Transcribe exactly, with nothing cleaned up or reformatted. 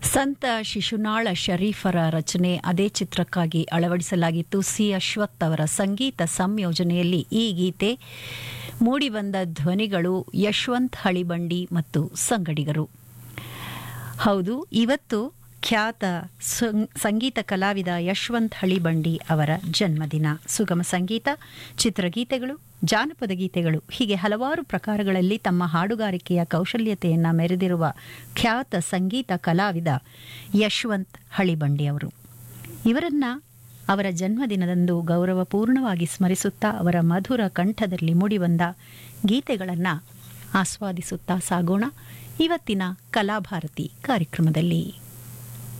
ಸಂತ ಶಿಶುನಾಳ ಶರೀಫರ ರಚನೆ ಅದೇ ಚಿತ್ರಕ್ಕಾಗಿ ಅಳವಡಿಸಲಾಗಿತ್ತು. ಸಿ ಅಶ್ವಥ್ ಅವರ ಸಂಗೀತ ಸಂಯೋಜನೆಯಲ್ಲಿ ಈ ಗೀತೆ ಮೂಡಿಬಂದ ಧ್ವನಿಗಳು ಯಶವಂತ್ ಹಳಿಬಂಡಿ ಮತ್ತು ಸಂಗಡಿಗರು. ಹೌದು, ಇವತ್ತು ಖ್ಯಾತ ಸಂಗೀತ ಕಲಾವಿದ ಯಶವಂತ್ ಹಳಿಬಂಡಿ ಅವರ ಜನ್ಮದಿನ. ಸುಗಮ ಸಂಗೀತ, ಚಿತ್ರಗೀತೆಗಳು, ಜಾನಪದ ಗೀತೆಗಳು ಹೀಗೆ ಹಲವಾರು ಪ್ರಕಾರಗಳಲ್ಲಿ ತಮ್ಮ ಹಾಡುಗಾರಿಕೆಯ ಕೌಶಲ್ಯತೆಯನ್ನು ಮೆರೆದಿರುವ ಖ್ಯಾತ ಸಂಗೀತ ಕಲಾವಿದ ಯಶವಂತ್ ಹಳಿಬಂಡಿ ಅವರು. ಇವರನ್ನ ಅವರ ಜನ್ಮದಿನದಂದು ಗೌರವಪೂರ್ಣವಾಗಿ ಸ್ಮರಿಸುತ್ತಾ ಅವರ ಮಧುರ ಕಂಠದಲ್ಲಿ ಮೂಡಿಬಂದ ಗೀತೆಗಳನ್ನು ಆಸ್ವಾದಿಸುತ್ತಾ ಸಾಗೋಣ ಇವತ್ತಿನ ಕಲಾಭಾರತಿ ಕಾರ್ಯಕ್ರಮದಲ್ಲಿ.